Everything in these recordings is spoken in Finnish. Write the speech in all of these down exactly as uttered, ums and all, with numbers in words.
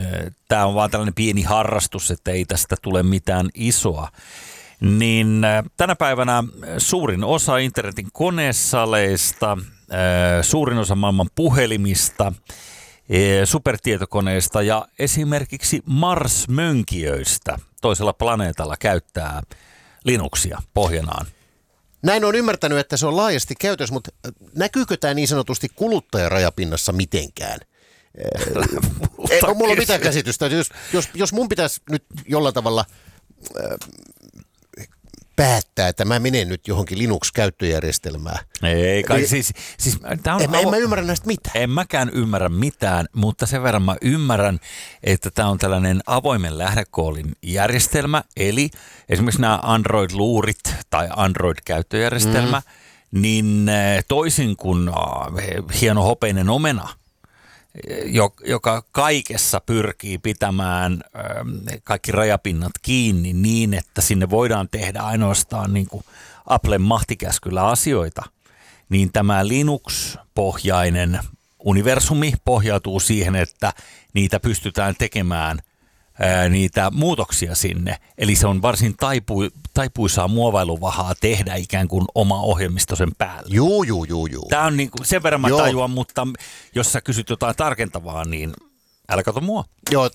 tämä on vaan tällainen pieni harrastus, että ei tästä tule mitään isoa. Niin tänä päivänä suurin osa internetin konesaleista, suurin osa maailman puhelimista, supertietokoneista ja esimerkiksi Mars-mönkijöistä toisella planeetalla käyttää Linuxia pohjanaan. Näin on ymmärtänyt, että se on laajasti käytössä, mutta näkyykö tämä niin sanotusti kuluttajarajapinnassa mitenkään? Ei ole mulla mitään käsitystä. Jos, jos, jos mun pitäisi nyt jollain tavalla äh, päättää, että mä menen nyt johonkin Linux-käyttöjärjestelmään. Ei kai, siis, siis tää on en, avo- en mä ymmärrä näistä mitään. En mäkään ymmärrä mitään, mutta sen verran mä ymmärrän, että tämä on tällainen avoimen lähdekoodin järjestelmä, eli esimerkiksi nämä Android-luurit tai Android-käyttöjärjestelmä, mm. niin toisin kuin hieno hopeinen omena, joka kaikessa pyrkii pitämään kaikki rajapinnat kiinni niin, että sinne voidaan tehdä ainoastaan niin kuin Applen mahtikäskyllä asioita, niin tämä Linux-pohjainen universumi pohjautuu siihen, että niitä pystytään tekemään ää, niitä muutoksia sinne. Eli se on varsin taipu, taipuisaa muovailuvahaa tehdä ikään kuin oma ohjelmisto sen päälle. Juu, juu, juu, juu. Tämä on niin kuin, sen verran mä Joo. tajuan, mutta jos sä kysyt jotain tarkentavaa, niin älä kato mua. Joo.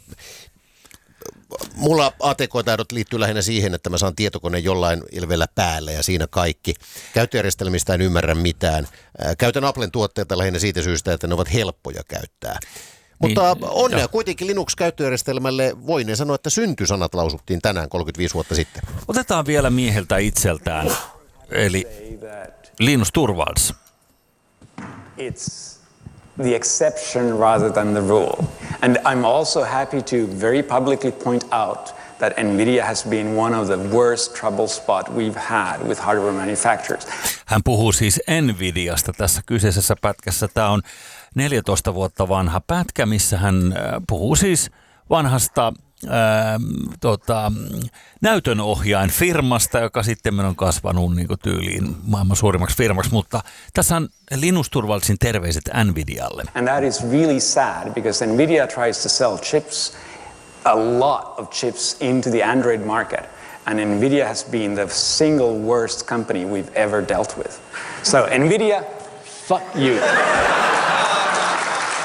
Mulla A T K-taidot liittyy lähinnä siihen, että mä saan tietokoneen jollain ilveellä päälle ja siinä kaikki. Käyttöjärjestelmistä en ymmärrä mitään. Käytän Applen tuotteita lähinnä siitä syystä, että ne ovat helppoja käyttää. Mutta niin, onnea jo. Kuitenkin Linux-käyttöjärjestelmälle voin sanoa, että syntysanat lausuttiin tänään kolmekymmentäviisi vuotta sitten. Otetaan vielä mieheltä itseltään, eli Linus Torvalds. It's the exception rather than the rule. And I'm also happy to very publicly point out that NVIDIA has been one of the worst trouble spot we've had with hardware manufacturers. Hän puhuu siis NVIDIasta tässä kyseisessä pätkässä. Tämä on neljätoista vuotta vanha pätkä, missä hän puhuu siis vanhasta ää, tota, näytönohjain firmasta, joka sitten on kasvanut niin kuin tyyliin maailman suurimmaksi firmaksi. Mutta tässä on Linus Torvaldsin terveiset NVIDIalle. And that is really sad because NVIDIA tries to sell chips, a lot of chips into the Android market. And NVIDIA has been the single worst company we've ever dealt with. So NVIDIA, fuck you.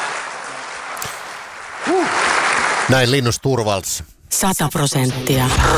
Näin Linus Torvalds. Sata prosenttia